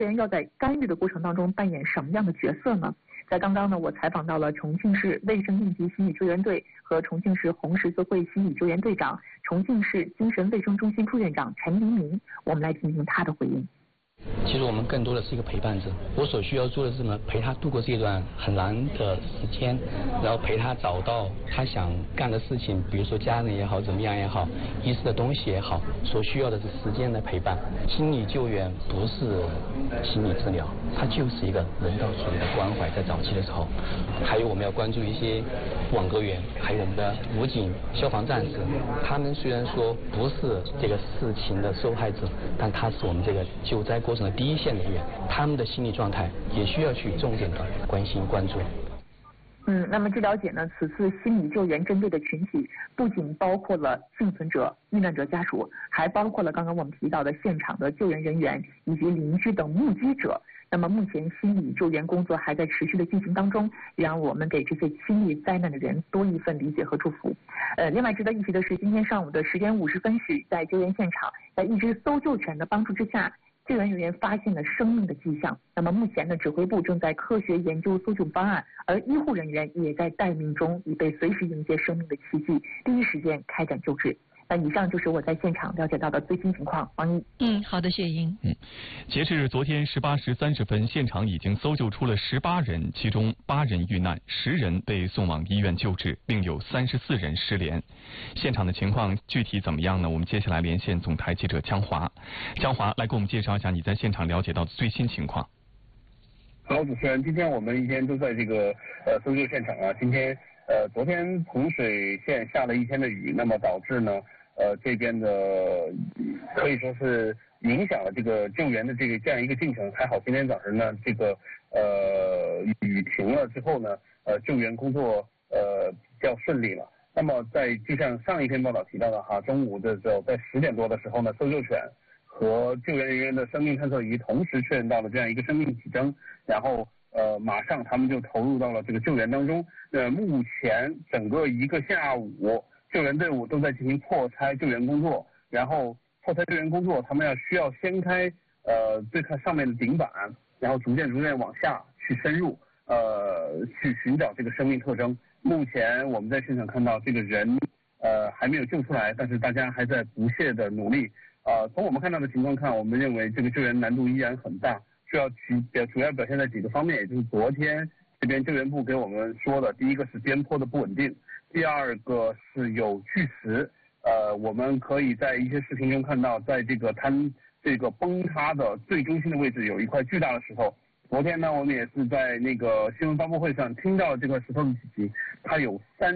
员要在干预的过程当中扮演什么样的角色呢？在刚刚呢，我采访到了重庆市卫生应急心理救援队和重庆市红十字会心理救援队长、重庆市精神卫生中心副院长陈黎明，我们来听听他的回应。 其实我们更多的是一个陪伴者，我所需要做的是什么？陪他度过这段很难的时间，然后陪他找到他想干的事情，比如说家人也好，怎么样也好，遗失的东西也好，所需要的是时间的陪伴。心理救援不是心理治疗，它就是一个人道主义的关怀，在早期的时候。还有我们要关注一些网格员，还有我们的武警、消防战士，他们虽然说不是这个事情的受害者，但他是我们这个救灾过程的第一线人员，他们的心理状态也需要去重点的关心关注。 那么据了解呢，此次心理救援针对的群体不仅包括了幸存者、遇难者家属，还包括了刚刚我们提到的现场的救援人员以及邻居等目击者。那么目前心理救援工作还在持续的进行当中，让我们给这些经历灾难的人多一份理解和祝福。另外值得一提的是，今天上午的10点50分许，在救援现场，在一支搜救犬的帮助之下，救援人员发现了生命的迹象。那么目前呢，指挥部正在科学研究搜救方案，而医护人员也在待命中，以备随时迎接生命的奇迹，第一时间开展救治。那以上就是我在现场了解到的最新情况。王毅。 好的，谢英。 截至昨天18时30分，现场已经搜救出了18人，其中8人遇难，10人被送往医院救治，另有34人失联。现场的情况具体怎么样呢？我们接下来连线总台记者江华。江华，来给我们介绍一下你在现场了解到的最新情况。 好，主持人，今天我们一天都在这个搜救现场啊。今天昨天洪水县下了一天的雨，那么导致呢这边的可以说是影响了这个救援的这样一个进程。还好今天早晨呢，这个雨停了之后呢，救援工作比较顺利了。那么就像上一篇报道提到的哈，中午的时候在10点多的时候呢，搜救犬和救援人员的生命探测仪同时确认到了这样一个生命体征，然后马上他们就投入到了这个救援当中。目前整个一个下午，救援队伍都在进行破拆救援工作，然后破拆救援工作，他们需要掀开最看上面的顶板，然后逐渐往下去深入，去寻找这个生命特征。目前我们在现场看到这个人还没有救出来，但是大家还在不懈的努力。从我们看到的情况看，我们认为这个救援难度依然很大，主要表现在几个方面，也就是昨天这边救援部给我们说的，第一个是边坡的不稳定，第二个是有巨石。我们可以在一些视频中看到，在这个崩塌的最中心的位置有一块巨大的石头。昨天呢，我们也是在那个新闻发布会上听到这块石头的体积，它有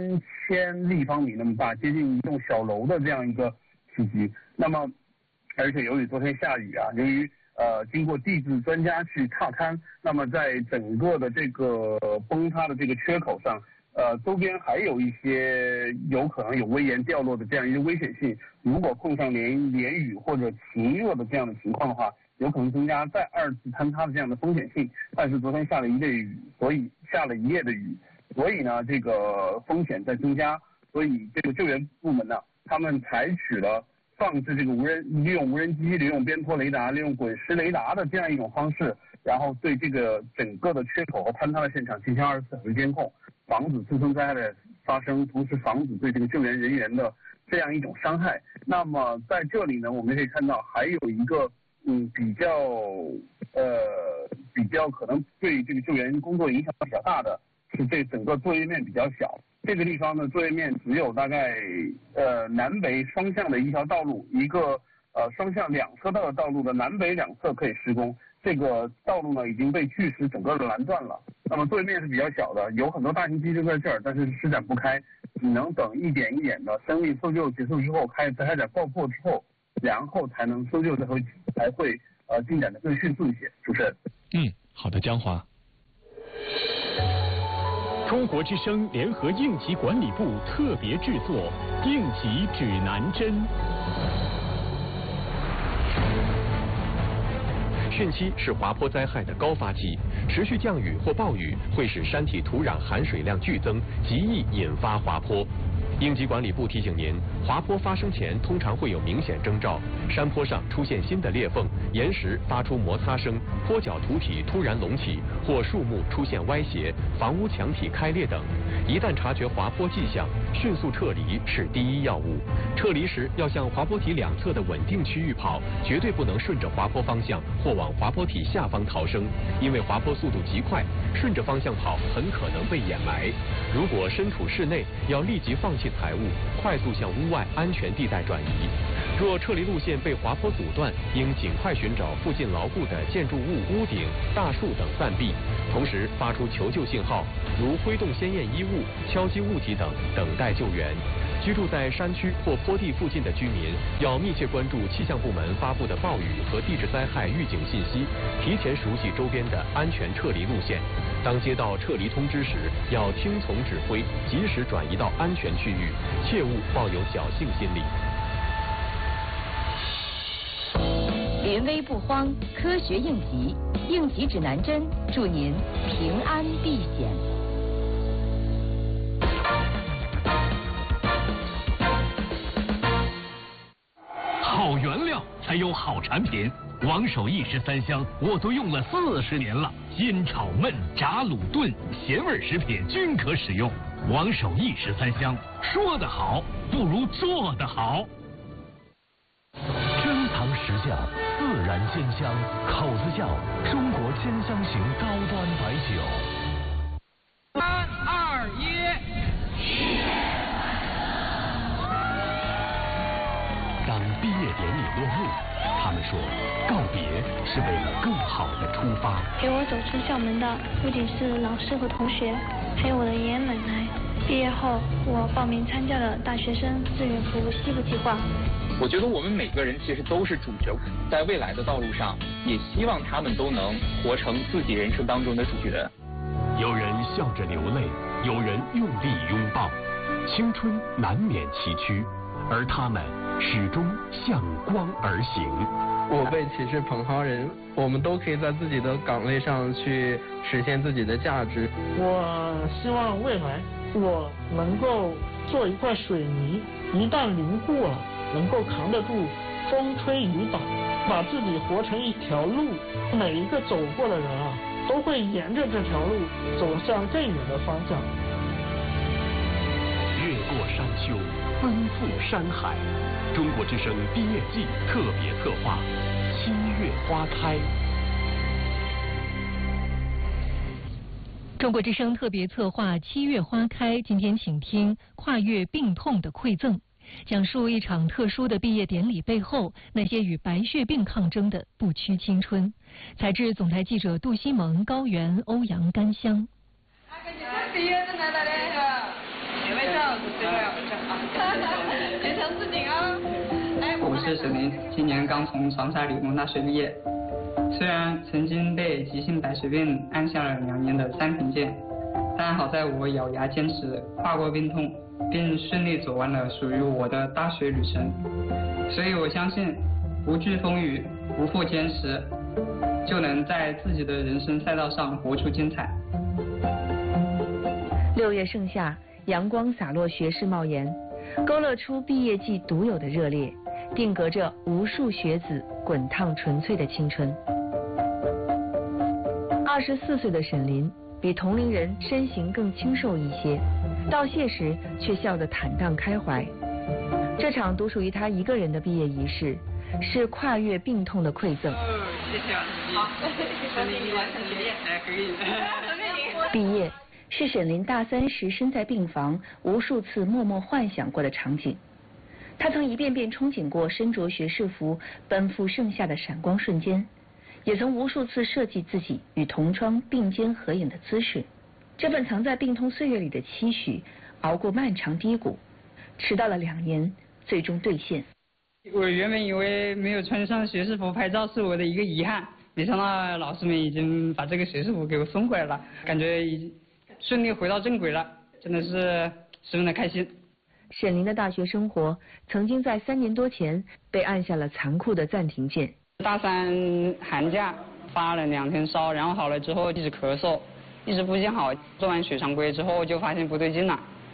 3000立方米那么大，接近一栋小楼的这样一个体积。那么，而且由于昨天下雨啊，由于经过地质专家去踏勘，那么在整个的这个崩塌的这个缺口上，周边还有一些有可能有危岩掉落的这样一个危险性。如果碰上连雨或者晴热的这样的情况的话，有可能增加再2次坍塌的这样的风险性。但是昨天下了一夜的雨，所以呢这个风险在增加，所以这个救援部门呢，他们采取了放置这个利用无人机、利用边坡雷达、利用滚石雷达的这样一种方式，然后对这个整个的缺口和坍塌的现场进行24小时监控，防止自身灾害的发生，同时防止对这个救援人员的这样一种伤害。那么在这里呢，我们可以看到还有一个比较可能对这个救援工作影响比较大的是这整个作业面比较小。这个地方呢，作业面只有大概南北双向的一条道路，一个双向2车道的道路的南北2侧可以施工。这个道路呢已经被巨石整个的拦断了。那么作业面是比较小的，有很多大型机就在这儿，但是施展不开，只能等一点一点的生命搜救结束之后，开展爆破之后，然后才能搜救才会进展的更迅速一些。主持人。 好的，江华。 中国之声联合应急管理部特别制作应急指南针。汛期是滑坡灾害的高发期，持续降雨或暴雨会使山体土壤含水量剧增，极易引发滑坡。 应急管理部提醒您，滑坡发生前通常会有明显征兆：山坡上出现新的裂缝，岩石发出摩擦声，坡脚土体突然隆起，或树木出现歪斜，房屋墙体开裂等。一旦察觉滑坡迹象，迅速撤离是第一要务。撤离时要向滑坡体两侧的稳定区域跑，绝对不能顺着滑坡方向或往滑坡体下方逃生，因为滑坡速度极快，顺着方向跑很可能被掩埋。如果身处室内，要立即放弃财物，快速向屋外安全地带转移。若撤离路线被滑坡阻断，应尽快寻找附近牢固的建筑物、屋顶、大树等暂避，同时发出求救信号，如挥动鲜艳衣物、敲击物体等，等待救援。居住在山区或坡地附近的居民，要密切关注气象部门发布的暴雨和地质灾害预警信息，提前熟悉周边的安全撤离路线。当接到撤离通知时，要听从指挥，及时转移到安全区域，切勿抱有侥幸心理。 临危不慌，科学应急，应急指南针，祝您平安避险。 好原料才有好产品，王守义13香我都用了40年了，煎炒焖炸卤炖咸味食品均可使用。王守义13香，说得好不如做得好。 珍藏实窖，自然煎香，口子窖，中国煎香型高端白酒。 3、2、1。 当毕业典礼落幕，他们说，告别是为了更好的出发。 陪我走出校门的不仅是老师和同学，还有我的爷爷奶奶。毕业后，我报名参加了大学生志愿服务西部计划。 我觉得我们每个人其实都是主角，在未来的道路上，也希望他们都能活成自己人生当中的主角。 有人笑着流泪，有人用力拥抱，青春难免崎岖，而他们始终向光而行。 我辈岂是蓬蒿人，我们都可以在自己的岗位上去实现自己的价值。 我希望未来我能够做一块水泥，一旦凝固了，能够扛得住风吹雨打，把自己活成一条路，每一个走过的人啊，都会沿着这条路走向更远的方向。 越过山丘，奔赴山海。中国之声毕业季特别策划，7月花开。 中国之声特别策划7月花开，今天请听跨越病痛的馈赠，讲述一场特殊的毕业典礼背后那些与白血病抗争的不屈青春。采自总台记者杜西蒙、高原、欧阳、甘香。 毕业证来了嘞，别微笑，别强自警啊！ 我是沈林，今年刚从长沙理工大学毕业。虽然曾经被急性白血病按下了2年的3停键，但好在我咬牙坚持，跨过病痛，并顺利走完了属于我的大学旅程。所以我相信，不惧风雨，不负坚持，就能在自己的人生赛道上活出精彩。 6月盛夏，阳光洒落学士帽檐，勾勒出毕业季独有的热烈，定格着无数学子滚烫纯粹的青春。24岁的沈林比同龄人身形更清瘦一些，道谢时却笑得坦荡开怀。这场独属于他一个人的毕业仪式，是跨越病痛的馈赠。 谢谢好，沈林，你完成学业，可以。 毕业是沈林大3时身在病房无数次默默幻想过的场景。他曾一遍遍憧憬过身着学士服奔赴盛夏的闪光瞬间，也曾无数次设计自己与同窗并肩合影的姿势。这份藏在病痛岁月里的期许，熬过漫长低谷，迟到了2年，最终兑现。 我原本以为没有穿上学士服拍照是我的一个遗憾，没想到老师们已经把这个学士服给我送过来了，感觉已经顺利回到正轨了，真的是十分的开心。 沈林的大学生活曾经在3年多前被按下了残酷的暂停键。 大3寒假发了2天烧，然后好了之后一直咳嗽，一直不见好，做完血常规之后就发现不对劲了，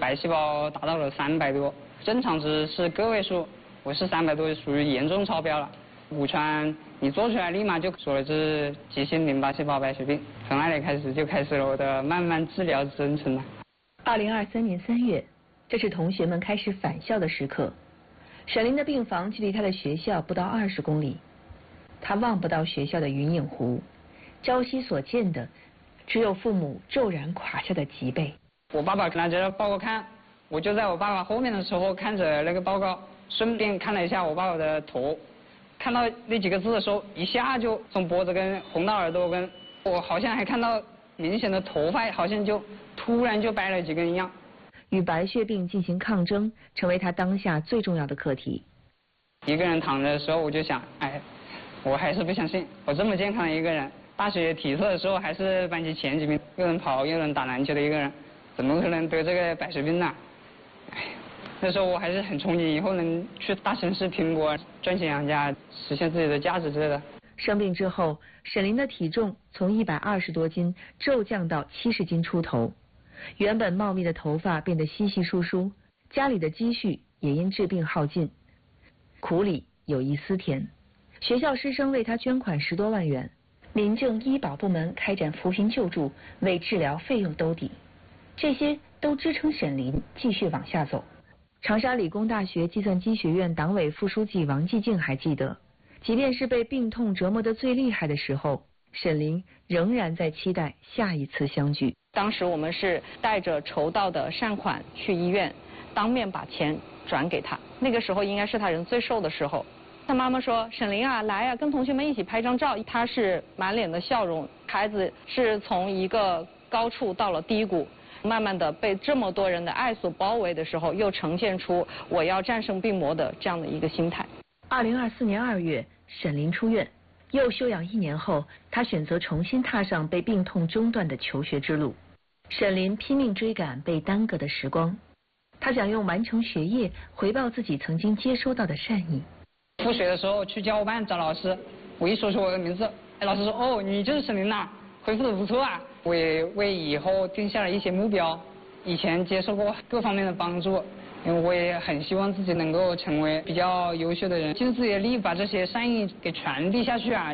白细胞达到了300多，正常值是个位数，我是300多，属于严重超标了。骨穿你做出来立马就说了这是急性淋巴细胞白血病，从那里开始就开始了我的慢慢治疗征程了。 2023年3月，这是同学们开始返校的时刻。沈林的病房距离他的学校不到20公里，他望不到学校的云影湖，朝夕所见的只有父母骤然垮下的脊背。 我爸爸拿着报告看，我就在我爸爸后面的时候看着那个报告，顺便看了一下我爸爸的头，看到那几个字的时候，一下就从脖子跟红到耳朵跟，我好像还看到明显的头发好像就突然就白了几根一样。 与白血病进行抗争，成为他当下最重要的课题。 一个人躺着的时候，我就想，我还是不相信，我这么健康的一个人，大学体测的时候还是班级前几名，又能跑又能打篮球的一个人，怎么可能得这个白血病呢？那时候我还是很憧憬以后能去大城市拼搏，赚钱养家，实现自己的价值之类的。 生病之后，沈林的体重从120多斤骤降到70斤出头，原本茂密的头发变得稀稀疏疏，家里的积蓄也因治病耗尽，苦里有一丝甜。学校师生为他捐款10多万元，民政医保部门开展扶贫救助，为治疗费用兜底，这些都支撑沈林继续往下走。长沙理工大学计算机学院党委副书记王继静还记得，即便是被病痛折磨得最厉害的时候，沈林仍然在期待下一次相聚。 当时我们是带着筹到的善款去医院，当面把钱转给他。那个时候应该是他人最瘦的时候。他妈妈说：“沈林啊，来啊，跟同学们一起拍张照。”他是满脸的笑容，孩子是从一个高处到了低谷，慢慢的被这么多人的爱所包围的时候，又呈现出我要战胜病魔的这样的一个心态。 2024年2月，沈林出院，又休养1年后，他选择重新踏上被病痛中断的求学之路。沈林拼命追赶被耽搁的时光，他想用完成学业回报自己曾经接收到的善意。 复学的时候去教务办找老师，我一说出我的名字，老师说：“哦，你就是沈林呐，恢复的不错啊。”我也为以后定下了一些目标，以前接受过各方面的帮助，因为我也很希望自己能够成为比较优秀的人，尽自己的力把这些善意给传递下去啊。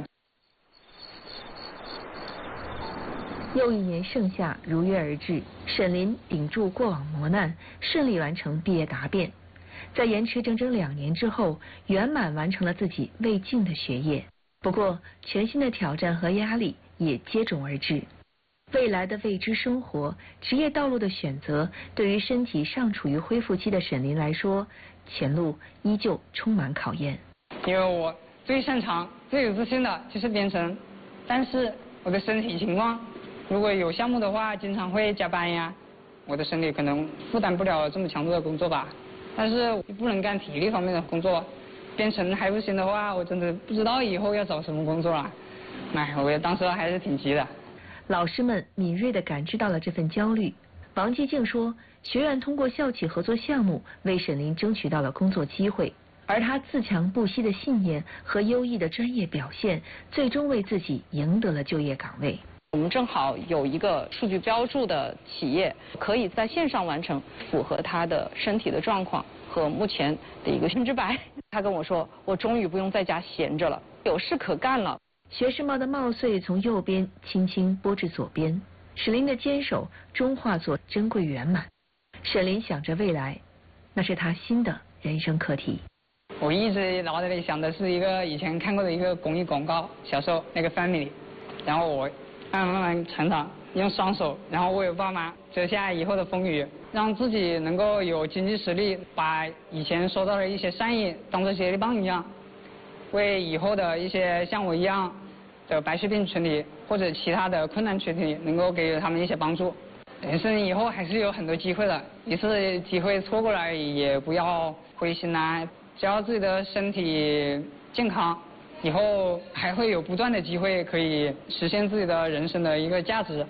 又1年盛夏如约而至，沈林顶住过往磨难，顺利完成毕业答辩，在延迟整整2年之后，圆满完成了自己未尽的学业。不过，全新的挑战和压力也接踵而至。未来的未知生活、职业道路的选择，对于身体尚处于恢复期的沈林来说，前路依旧充满考验。 因为我最擅长、最有自信的就是编程，但是我的身体情况，如果有项目的话，经常会加班呀，我的身体可能负担不了这么强度的工作吧。但是我不能干体力方面的工作，编程还不行的话，我真的不知道以后要找什么工作了。我当时还是挺急的。 老师们敏锐地感知到了这份焦虑。王继静说，学院通过校企合作项目为沈林争取到了工作机会，而他自强不息的信念和优异的专业表现，最终为自己赢得了就业岗位。 我们正好有一个数据标注的企业，可以在线上完成，符合他的身体的状况和目前的一个100%。他跟我说，我终于不用在家闲着了，有事可干了。 学士帽的帽穗从右边轻轻拨至左边，沈林的坚守终化作珍贵圆满。沈林想着未来，那是他新的人生课题。 我一直脑袋里想的是一个以前看过的一个公益广告，小时候那个 family， 然后我慢慢成长，用双手，然后为我爸妈遮下以后的风雨，让自己能够有经济实力，把以前收到的一些善意当作接力棒一样，为以后的一些像我一样的白血病群体或者其他的困难群体能够给予他们一些帮助。人生以后还是有很多机会的，一次机会错过了也不要灰心啊，只要自己的身体健康，以后还会有不断的机会可以实现自己的人生的一个价值。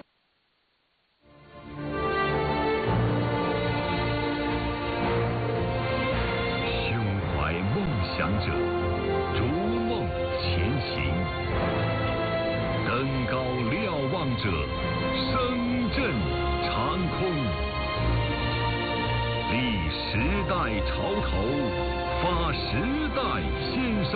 胸怀梦想者，逐梦前行；登高瞭望者，声震长空。 时代潮头，发时代新声。